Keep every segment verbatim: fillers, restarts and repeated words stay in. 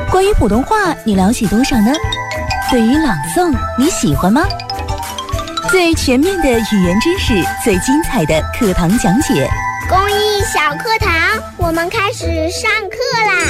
关于普通话，你了解多少呢？对于朗诵，你喜欢吗？最全面的语言知识，最精彩的课堂讲解。 公益小课堂，我们开始上课啦！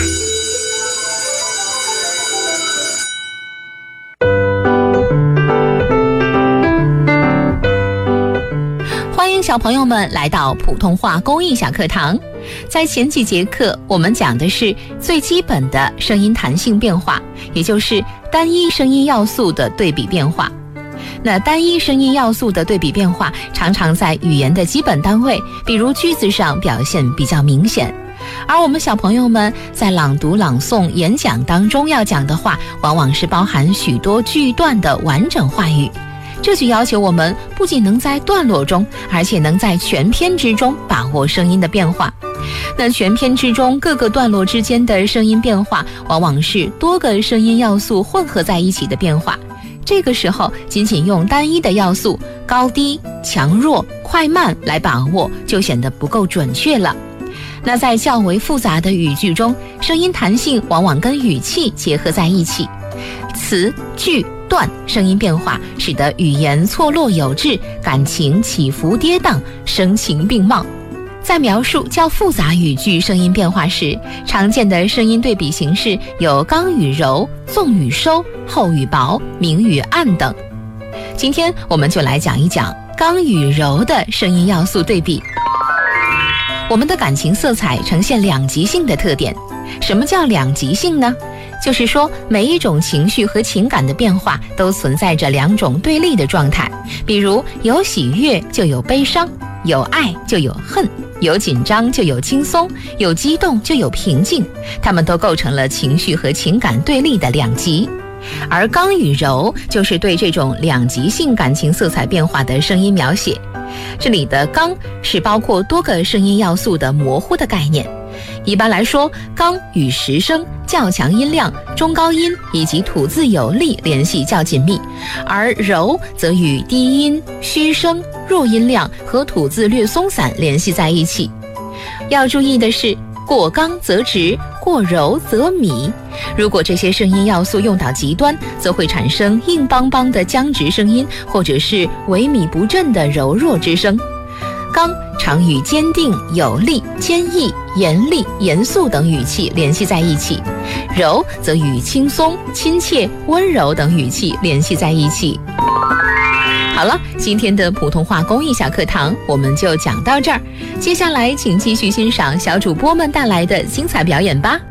欢迎小朋友们来到普通话公益小课堂。在前几节课，我们讲的是最基本的声音弹性变化，也就是单一声音要素的对比变化。那单一声音要素的对比变化常常在语言的基本单位，比如句子上表现比较明显。而我们小朋友们在朗读、朗诵、演讲当中要讲的话，往往是包含许多句段的完整话语。这就要求我们不仅能在段落中，而且能在全篇之中把握声音的变化。那全篇之中各个段落之间的声音变化，往往是多个声音要素混合在一起的变化。这个时候，仅仅用单一的要素高低、强弱、快慢来把握，就显得不够准确了。那在较为复杂的语句中，声音弹性往往跟语气结合在一起，词、句、段声音变化，使得语言错落有致，感情起伏跌宕，声情并茂。在描述较复杂语句声音变化时，常见的声音对比形式有刚与柔、纵与收、厚与薄、明与暗等。今天我们就来讲一讲刚与柔的声音要素对比。我们的感情色彩呈现两极性的特点。什么叫两极性呢？就是说，每一种情绪和情感的变化都存在着两种对立的状态。比如，有喜悦就有悲伤，有爱就有恨，有紧张就有轻松，有激动就有平静，它们都构成了情绪和情感对立的两极。而刚与柔就是对这种两极性感情色彩变化的声音描写。这里的刚是包括多个声音要素的模糊的概念。一般来说，刚与实声、较强音量、中高音以及吐字有力联系较紧密，而柔则与低音、虚声、弱音量和吐字略松散联系在一起。要注意的是，过刚则直，过柔则米。如果这些声音要素用到极端，则会产生硬邦邦的僵直声音，或者是萎靡不振的柔弱之声。刚常与坚定、有力、坚毅、严厉、严肃等语气联系在一起，柔则与轻松、亲切、温柔等语气联系在一起。好了，今天的普通话公益小课堂我们就讲到这儿，接下来请继续欣赏小主播们带来的精彩表演吧。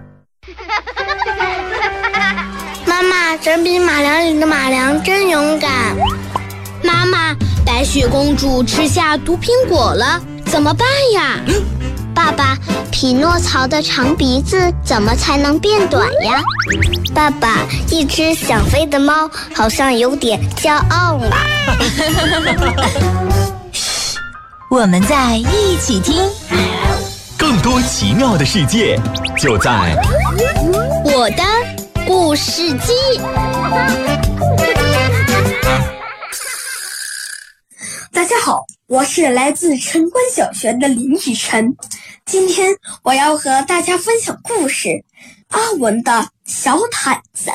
妈妈，整笔马良里的马良真勇敢。 妈妈，白雪公主吃下毒苹果了，怎么办呀？ 爸爸，匹诺曹的长鼻子怎么才能变短呀？爸爸，一只想飞的猫好像有点骄傲了。 我们在一起听， 更多奇妙的世界就在我的故事机。 大家好，我是来自城关小学的林雨晨。今天我要和大家分享故事《阿文的小毯子》。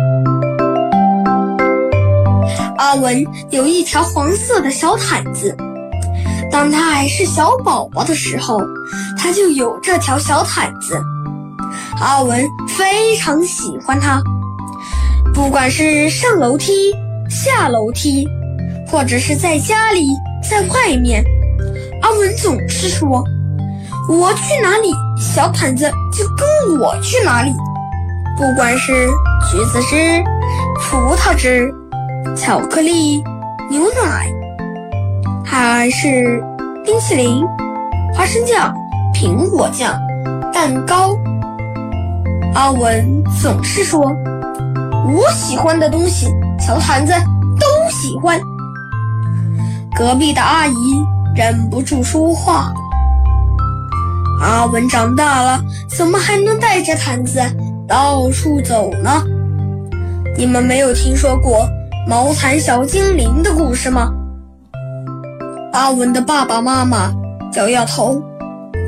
阿文有一条黄色的小毯子，当他还是小宝宝的时候，他就有这条小毯子。阿文非常喜欢它，不管是上楼梯、下楼梯，或者是在家里、在外面，阿文总是说：“我去哪里，小毯子就跟我去哪里。”不管是橘子汁、葡萄汁、巧克力、牛奶，还是冰淇淋、花生酱、苹果酱、蛋糕，阿文总是说：“我喜欢的东西，小毯子都喜欢。”隔壁的阿姨忍不住说话：“阿文长大了，怎么还能带着毯子到处走呢？你们没有听说过毛毯小精灵的故事吗？”阿文的爸爸妈妈摇摇头：“